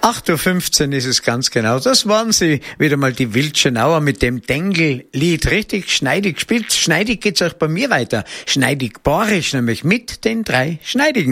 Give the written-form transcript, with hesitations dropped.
8:15 Uhr ist es ganz genau. Das waren sie, wieder mal die Wildschenauer mit dem Dengel-Lied. Richtig schneidig gespielt. Schneidig geht's auch bei mir weiter. Schneidig borisch, nämlich mit den 3 Schneidigen.